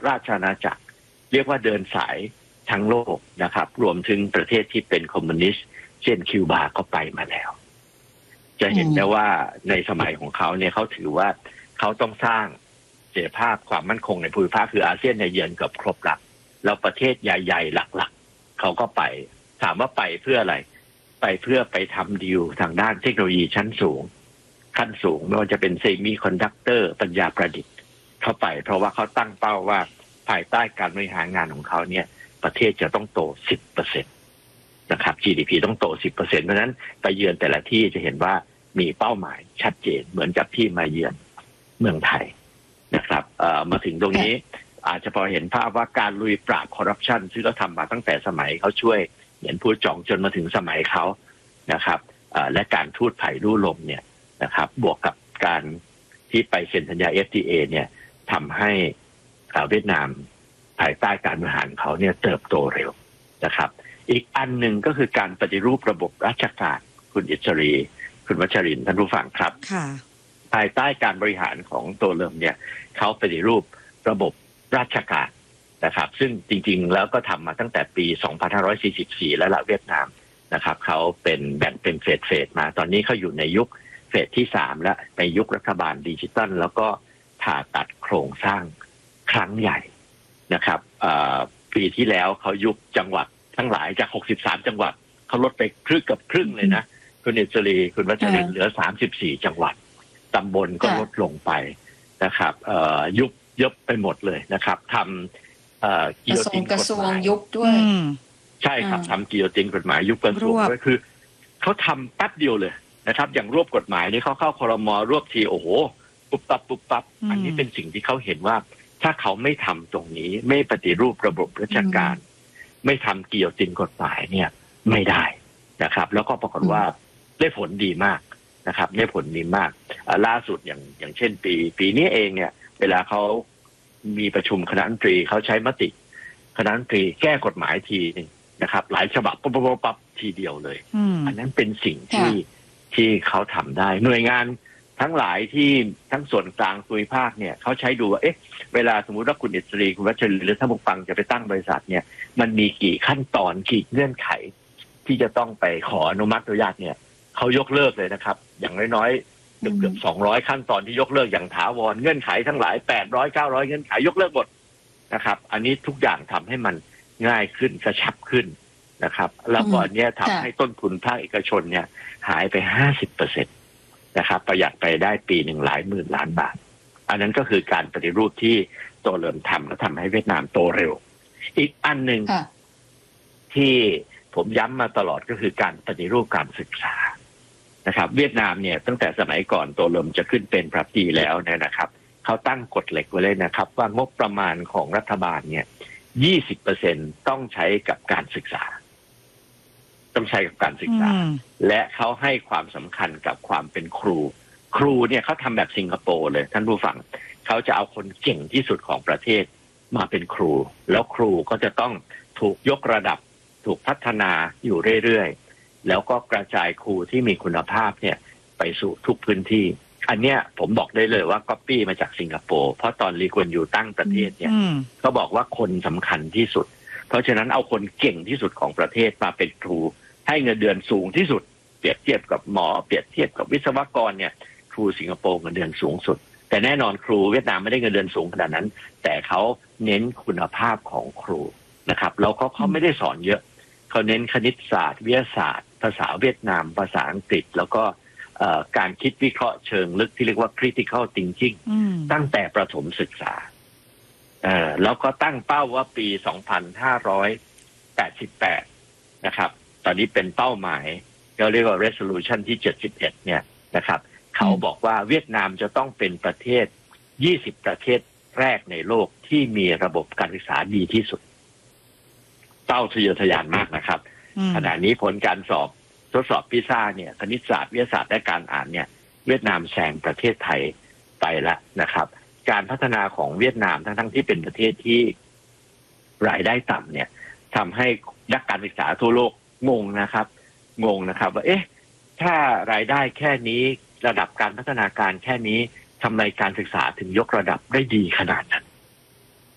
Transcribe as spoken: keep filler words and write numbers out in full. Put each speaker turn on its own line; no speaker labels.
ราชอาณาจักรเรียกว่าเดินสายทั้งโลกนะครับรวมถึงประเทศที่เป็นคอมมิวนิสต์เช่นคิวบาก็ไปมาแล้วจะเห็นได้ว่าในสมัยของเขาเนี่ยเขาถือว่าเขาต้องสร้างเสถียรภาพความมั่นคงในภูมิภาคคืออาเซียนในเยือนเกือบครบละแล้วประเทศใหญ่ๆหลักๆเขาก็ไปถามว่าไปเพื่ออะไรไปเพื่อไปทำดีลทางด้านเทคโนโลยีชั้นสูงขั้นสูงไม่ว่าจะเป็นเซมิคอนดักเตอร์ปัญญาประดิษฐ์เข้าไปเพราะว่าเขาตั้งเป้าว่าภายใต้การบริหารงานของเขาเนี่ยประเทศจะต้องโต สิบเปอร์เซ็นต์ นะครับ จี ดี พี ต้องโต สิบเปอร์เซ็นต์ เพราะนั้นไปเยือนแต่ละที่จะเห็นว่ามีเป้าหมายชัดเจนเหมือนกับที่มาเยือนเมืองไทยนะครับเอ่อมาถึงตรงนี้อาจจะพอเห็นภาพว่าการลุยปราบคอร์รัปชันซึ่งเขาทำมาตั้งแต่สมัยเขาช่วยเหรียญผู้จ่องจนมาถึงสมัยเขานะครับเอ่อและการทูตไผ่ลู่ลมเนี่ยนะครับบวกกับการที่ไปเซ็นสัญญา เอฟ ที เอ เนี่ยทำให้เวียดนามภายใต้การบริหารเขาเนี่ยเติบโตเร็วนะครับอีกอันหนึ่งก็คือการปฏิรูประบบราชการคุณอิสรีคุณวัชรินทร์ท่านผู้ฟังครับภายใต้การบริหารของโตเลิมเนี่ยเขาปฏิรูประบบราชการนะครับซึ่งจริงๆแล้วก็ทำมาตั้งแต่ปี สองพันห้าร้อยสี่สิบสี่ แล้วละเวียดนามนะครับเขาเป็นแบ่งเป็นเฟสเฟสมาตอนนี้เขาอยู่ในยุคเฟสที่สามแล้วในยุครัฐบาลดิจิทัลแล้วก็ผ่าตัดโครงสร้างครั้งใหญ่นะครับปีที่แล้วเขายุบจังหวัดทั้งหลายจากหกสิบสามจังหวัดเขาลดไปครึ่งกับครึ่งเลยนะคุณอิสรีคุณวัชรินทร์เหลือสามสิบสี่จังหวัดตำบลก็ลดลงไปนะครับยุบยุบไปหมดเลยนะครับทำกิโยตินกฎหมาย
ยุบด้วย
ใช่ครับทำกิโยตินกฎหมายยุบกระทรวงก็คือเขาทำแป๊บเดียวเลยนะครับอย่างรวบกฎหมายนี่เขาเข้าครม.รวบทีโอ้โหปุ๊บปั๊บปุ๊บปั๊บอันนี้เป็นสิ่งที่เขาเห็นว่าถ้าเขาไม่ทำตรงนี้ไม่ปฏิรูประบบราชการไม่ทำกิโยตินกฎหมายเนี่ยไม่ได้นะครับแล้วก็ปรากฏว่าได้ผลดีมากนะครับได้ผลดีมากล่าสุดอย่างอย่างเช่นปีปีนี้เองเนี่ยเวลาเขามีประชุมคณะรัฐมนตรีเขาใช้มติคณะรัฐมนตรีแก้กฎหมายทีนึงนะครับหลายฉบับปั๊บปั๊บปั๊บทีเดียวเลยอันนั้นเป็นสิ่งที่ที่เขาทำได้หน่วยงานทั้งหลายที่ทั้งส่วนกลางภูมิภาคเนี่ยเขาใช้ดูว่าเอ๊ะเวลาสมมุติว่าคุณอิสรีคุณวัชรินทร์หรือท่านผู้ฟังจะไปตั้งบริษัทเนี่ยมันมีกี่ขั้นตอนกี่เงื่อนไขที่จะต้องไปขออนุมัติอนุญาตเนี่ยเขายกเลิกเลยนะครับอย่างน้อยๆเกือบเกือบสองร้อยขั้นตอนที่ยกเลิกอย่างถาวรเงื่อนไขทั้งหลายแปดร้อย เก้าร้อยเงื่อนไขยกเลิกหมดนะครับอันนี้ทุกอย่างทำให้มันง่ายขึ้นกระชับขึ้นนะครับแล้วก็อันนี้ทำให้ต้นทุนภาคเอกชนเนี่ยหายไป ห้าสิบเปอร์เซ็นต์ นะครับประหยัดไปได้ปีหนึ่งหลายหมื่นล้านบาทอันนั้นก็คือการปฏิรูปที่โตเริ่มทำและทำให้เวียดนามโตเร็วอีกอันหนึ่งที่ผมย้ำมาตลอดก็คือการปฏิรูปการศึกษานะครับเวียดนามเนี่ยตั้งแต่สมัยก่อนโตเริ่มจะขึ้นเป็นประธานาธิบดีแล้วเนี่ยนะครับเขาตั้งกฎเหล็กไว้เลยนะครับว่างบประมาณของรัฐบาลเนี่ย ยี่สิบเปอร์เซ็นต์ ต้องใช้กับการศึกษาต้องใช้กับการศึกษาและเขาให้ความสำคัญกับความเป็นครูครูเนี่ยเขาทำแบบสิงคโปร์เลยท่านผู้ฟังเขาจะเอาคนเก่งที่สุดของประเทศมาเป็นครูแล้วครูก็จะต้องถูกยกระดับถูกพัฒนาอยู่เรื่อยๆแล้วก็กระจายครูที่มีคุณภาพเนี่ยไปสู่ทุกพื้นที่อันเนี้ยผมบอกได้เลยว่าก๊อปปี้มาจากสิงคโปร์เพราะตอนลีกวนยูตั้งประเทศเนี่ยเขาบอกว่าคนสำคัญที่สุดเพราะฉะนั้นเอาคนเก่งที่สุดของประเทศมาเป็นครูให้เงินเดือนสูงที่สุดเปรียบเทียบกับหมอเปรียบเทียบกับวิศวกรเนี่ยครูสิงคโปร์เงินเดือนสูงสุดแต่แน่นอนครูเวียดนามไม่ได้เงินเดือนสูงขนาดนั้นแต่เขาเน้นคุณภาพของครูนะครับแล้วเขาเขาไม่ได้สอนเยอะเขาเน้นคณิตศาสตร์วิทยาศาสตร์ภาษาเวียดนามภาษาอังกฤษแล้วก็การคิดวิเคราะห์เชิงลึกที่เรียกว่า critical thinking ตั้งแต่ประถมศึกษาแล้วก็ตั้งเป้าว่าปี สองพันห้าร้อยแปดสิบแปด นะครับตอนนี้เป็นเป้าหมายเราเรียกว่า resolution ที่เจ็ดสิบเอ็ดเนี่ยนะครับเขาบอกว่าเวียดนามจะต้องเป็นประเทศยี่สิบประเทศแรกในโลกที่มีระบบการศึกษาดีที่สุดเป้าทะเยอทะยานมากนะครับขณะนี้ผลการสอบทดสอบพิซ่าเนี่ยคณิตศาสตร์วิทยาศาสตร์และการอ่านเนี่ยเวียดนามแซงประเทศไทยไปแล้วนะครับการพัฒนาของเวียดนามทั้งทั้งที่เป็นประเทศที่รายได้ต่ำเนี่ยทำให้นักการศึกษาทั่วโลกงงนะครับงงนะครับว่าเอ๊ะถ้ารายได้แค่นี้ระดับการพัฒนาการแค่นี้ทำไมการศึกษาถึงยกระดับได้ดีขนาดนั้น